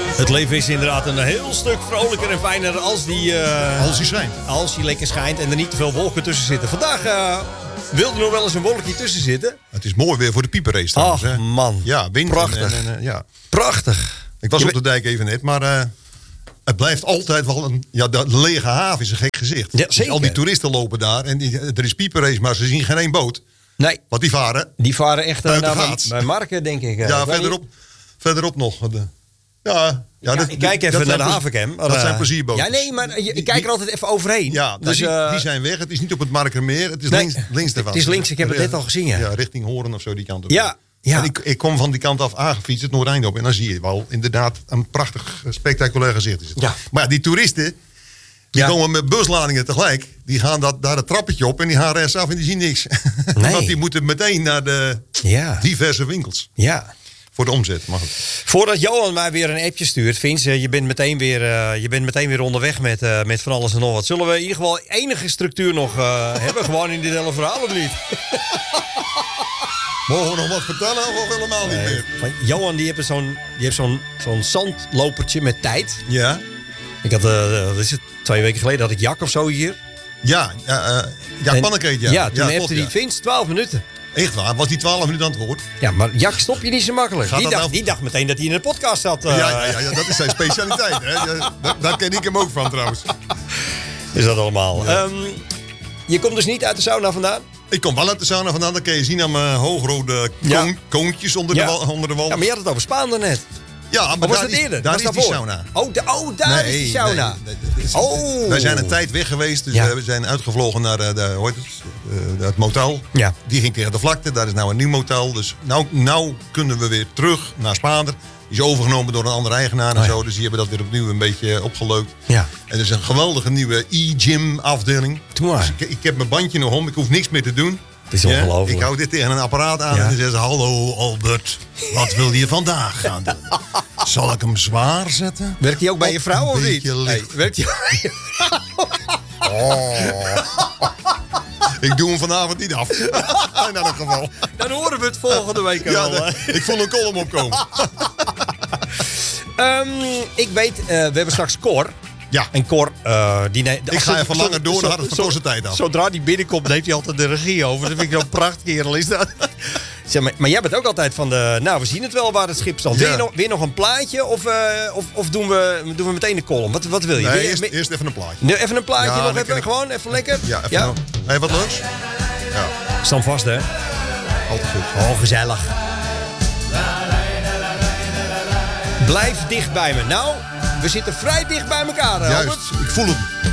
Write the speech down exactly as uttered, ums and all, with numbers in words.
Het leven is inderdaad een heel stuk vrolijker en fijner als die... Uh, als die schijnt. Als die lekker schijnt en er niet te veel wolken tussen zitten. Vandaag uh, wilde er nog wel eens een wolkje tussen zitten. Het is mooi weer voor de pieperrace trouwens. Ach hè? man, ja, wind prachtig. En, en, en, ja. Prachtig. Ik was Je op de dijk even net, maar uh, het blijft altijd wel een... Ja, de lege haven is een gek gezicht. Ja, dus zeker. al die toeristen lopen daar en die, er is pieperrace, maar ze zien geen één boot. Nee. Want die varen... Die varen echt uh, buiten naar Gaats. bij Marken, denk ik. Uh, ja, ik weet verderop, niet. verderop nog. De, ja, ja, Ja, dat, ik kijk even dat naar de zijn havencam. Dat uh, zijn plezierboten. Ja, nee, maar je, ik kijk er altijd even overheen. Ja, dus, die, uh, die zijn weg. Het is niet op het Markermeer. Het is nee, links, links daarvan. Het is links, ik heb het net al gezien. Ja, ja richting Hoorn of zo, die kant op. Ja, ja. En ik, ik kom van die kant af aangefietst, het Noordeinde op. En dan zie je wel inderdaad een prachtig, spectaculair gezicht. Is het. Ja. Maar ja, die toeristen, die Ja. komen met busladingen tegelijk. Die gaan dat, daar het trappetje op en die gaan rechtsaf en die zien niks. Nee. Want die moeten meteen naar de Ja. diverse winkels. Ja. Voor de omzet. Maar goed. Voordat Johan mij weer een appje stuurt, Vince, je bent meteen weer, uh, je bent meteen weer onderweg met, uh, met van alles en nog wat. Zullen we in ieder geval enige structuur nog uh, hebben? Gewoon in dit hele verhaal of niet? Mogen we nog wat vertellen of helemaal niet meer? Van Johan die heeft zo'n die heeft zo'n zo'n zandlopertje met tijd. Ja? Ik had, uh, wat is het, twee weken geleden had ik Jak of zo hier. Ja, ja, uh, ja En- Pannenkeet, ja. Ja, toen klopt, heeft hij die ja. Vince twaalf minuten. Echt waar, was die twaalf minuten aan het woord? Ja, maar Jak stop je niet zo makkelijk. Gaat Die dat dacht, nou- die dacht meteen dat hij in de podcast zat. Uh, Ja, ja, ja, ja, dat is zijn specialiteit. Hè. Ja, daar, daar ken ik hem ook van trouwens. Is dat allemaal. Ja. Um, je komt dus niet uit de sauna vandaan? Ik kom wel uit de sauna vandaan, dat kun je zien aan mijn hoogrode Ja. koon, koontjes onder, Ja. de wal, onder de wal. Ja, maar je had het over Spaan daarnet. Ja, maar Of was daar het is, eerder? daar Was is die daarvoor? sauna. Oh, de, oh daar is die sauna. nee, dat is- Oh. Wij zijn een tijd weg geweest, dus Ja. we zijn uitgevlogen naar uh, de, hoe heet het, uh, het motel. Ja. Die ging tegen de vlakte, daar is nou een nieuw motel. Dus nou, nou kunnen we weer terug naar Spaander. Die is overgenomen door een andere eigenaar en Oh ja. zo. Dus die hebben dat weer opnieuw een beetje opgeleukt. Ja. En er is een geweldige nieuwe e-gym afdeling. Doe maar. Dus ik, ik heb mijn bandje nog om, ik hoef niks meer te doen. Het is ongelooflijk. Ik hou dit tegen een apparaat aan Ja. en dan zeggen ze... Hallo Albert, wat wil je vandaag gaan doen? Zal ik hem zwaar zetten? Werkt hij ook bij Of je vrouw een of niet? beetje Hey, licht? werkt hij bij je Ik doe hem vanavond niet af. In elk geval. Dan horen we het volgende week Ja, wel. de- ik voel een column opkomen. Um, ik weet, uh, we hebben straks Cor. Ja. En Cor, uh, die ne- Ik ga even langer door, dan gaat het van zo- korte tijd af. Zodra die binnenkomt, neemt hij altijd de regie over. Dat vind ik zo'n prachtkerel is dat. Zeg maar, maar jij bent ook altijd van de... Nou, we zien het wel waar het schip staat. Ja. Wil je nog, weer nog een plaatje of, uh, of, of doen, we, doen we meteen de column? Wat, wat wil je? Wil Nee, je- eerst, wil- eerst even een plaatje. Nee, even een plaatje Ja, nog dan even. kan ik- Gewoon even lekker. Ja, even ja? nou. Hey, wat leuks? Ja, Staan vast, hè? altijd goed. Oh, gezellig. Blijf dicht bij me. Nou, we zitten vrij dicht bij elkaar, hè, Juist, Albert? ik voel het.